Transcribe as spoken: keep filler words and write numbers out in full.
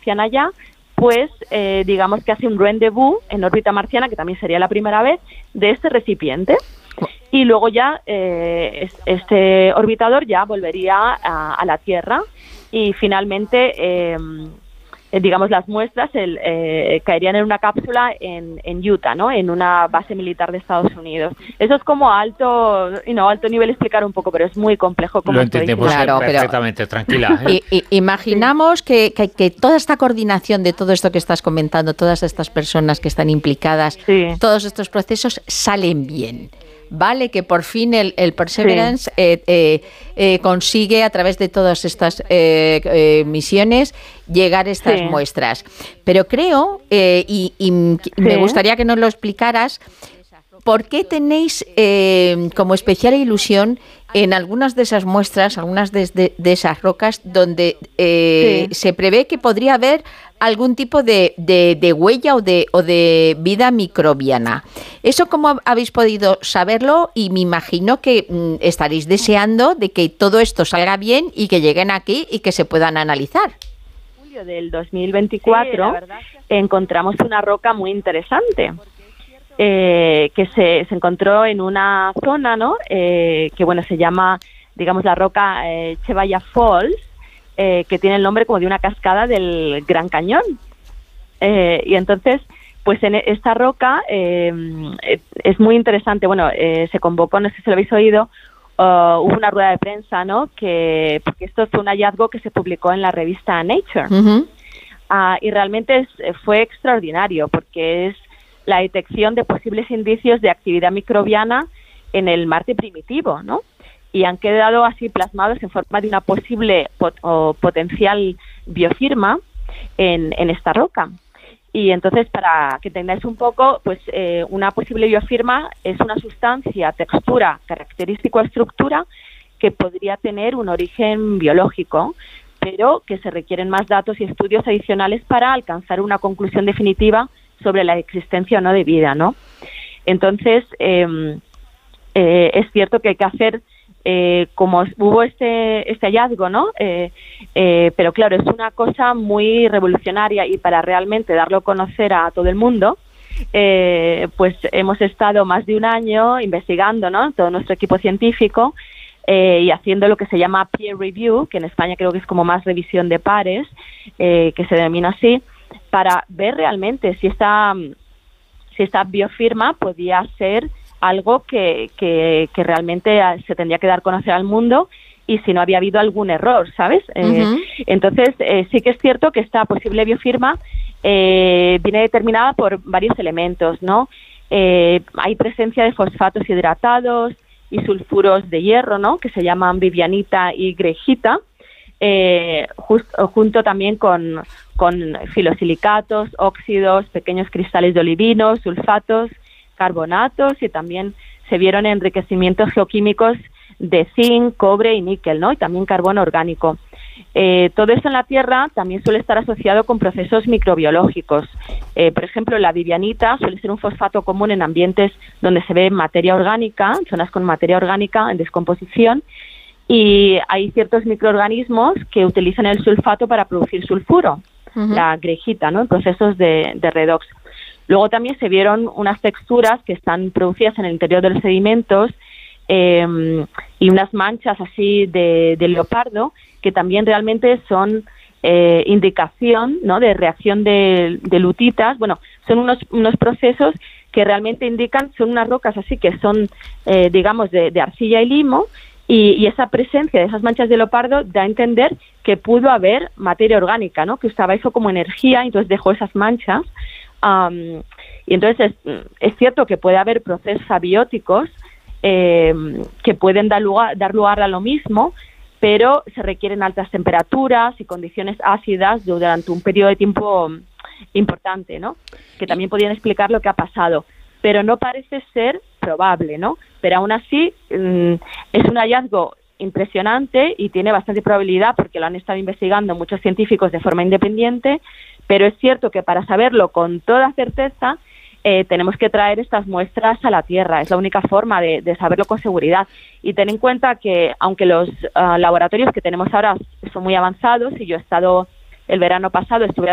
marciana ya, pues eh, digamos que hace un rendezvous en órbita marciana, que también sería la primera vez, de este recipiente. Y luego ya eh, este orbitador ya volvería a, a la Tierra y finalmente, eh, digamos, las muestras el, eh, caerían en una cápsula en, en Utah, ¿no? En una base militar de Estados Unidos. Eso es como a alto, you know, alto nivel explicar un poco, pero es muy complejo. Como lo entendemos claro, perfectamente, pero, tranquila. ¿eh? Y, y, imaginamos sí. que, que, que toda esta coordinación de todo esto que estás comentando, todas estas personas que están implicadas, sí. todos estos procesos salen bien. Vale, que por fin el, el Perseverance sí. eh, eh, eh, consigue a través de todas estas eh, eh, misiones llegar a estas sí. muestras. Pero creo, eh, y, y sí. me gustaría que nos lo explicaras, ¿por qué tenéis eh, como especial ilusión en algunas de esas muestras, algunas de, de, de esas rocas, donde eh, sí. se prevé que podría haber algún tipo de, de, de huella o de, o de vida microbiana? ¿Eso cómo habéis podido saberlo? Y me imagino que mm, estaréis deseando de que todo esto salga bien y que lleguen aquí y que se puedan analizar. En julio del dos mil veinticuatro sí, encontramos una roca muy interesante. Eh, que se, se encontró en una zona, ¿no? Eh, que bueno, se llama, digamos, la roca eh, Chevalla Falls, eh, que tiene el nombre como de una cascada del Gran Cañón. Eh, y entonces, pues en esta roca eh, es muy interesante. Bueno, eh, se convocó, no sé si lo habéis oído, uh, hubo una rueda de prensa, ¿no? Que porque esto fue un hallazgo que se publicó en la revista Nature. Uh-huh. Uh, y realmente es, fue extraordinario porque es la detección de posibles indicios de actividad microbiana en el Marte primitivo, ¿no? Y han quedado así plasmados en forma de una posible pot- o potencial biofirma en, en esta roca. Y entonces, para que entendáis un poco, pues eh, una posible biofirma es una sustancia, textura, característica o estructura que podría tener un origen biológico, pero que se requieren más datos y estudios adicionales para alcanzar una conclusión definitiva sobre la existencia o no de vida, ¿no? Entonces, eh, eh, es cierto que hay que hacer, eh, como hubo este este hallazgo, ¿no? Eh, eh, pero claro, es una cosa muy revolucionaria y para realmente darlo a conocer a todo el mundo, eh, pues hemos estado más de un año investigando, ¿no? Todo nuestro equipo científico eh, y haciendo lo que se llama peer review, que en España creo que es como más revisión de pares, eh, que se denomina así, para ver realmente si esta si esta biofirma podía ser algo que, que, que realmente se tendría que dar a conocer al mundo y si no había habido algún error, ¿sabes? Uh-huh. Eh, entonces, eh, sí que es cierto que esta posible biofirma eh, viene determinada por varios elementos, ¿no? Eh, hay presencia de fosfatos hidratados y sulfuros de hierro, ¿no? Que se llaman vivianita y grejita. Eh, justo, junto también con, con filosilicatos, óxidos, pequeños cristales de olivino, sulfatos, carbonatos y también se vieron enriquecimientos geoquímicos de zinc, cobre y níquel, ¿no? Y también carbono orgánico. Eh, todo eso en la Tierra también suele estar asociado con procesos microbiológicos. Eh, por ejemplo, la vivianita suele ser un fosfato común en ambientes donde se ve materia orgánica, zonas con materia orgánica en descomposición, y hay ciertos microorganismos que utilizan el sulfato para producir sulfuro, uh-huh. la grejita, ¿no? En procesos de, de redox. Luego también se vieron unas texturas que están producidas en el interior de los sedimentos eh, y unas manchas así de, de leopardo que también realmente son eh, indicación, ¿no? De reacción de, de lutitas. Bueno, son unos, unos procesos que realmente indican, son unas rocas así que son, eh, digamos, de, de arcilla y limo. Y, y esa presencia de esas manchas de leopardo da a entender que pudo haber materia orgánica, ¿no? Que usaba eso como energía y entonces dejó esas manchas. Um, y entonces es, es cierto que puede haber procesos abióticos eh, que pueden dar lugar, dar lugar a lo mismo, pero se requieren altas temperaturas y condiciones ácidas durante un periodo de tiempo importante, ¿no? Que también podrían explicar lo que ha pasado. Pero no parece ser probable, ¿no? Pero aún así mmm, es un hallazgo impresionante y tiene bastante probabilidad porque lo han estado investigando muchos científicos de forma independiente, pero es cierto que para saberlo con toda certeza eh, tenemos que traer estas muestras a la Tierra. Es la única forma de, de saberlo con seguridad. Y ten en cuenta que aunque los uh, laboratorios que tenemos ahora son muy avanzados, y yo he estado el verano pasado, estuve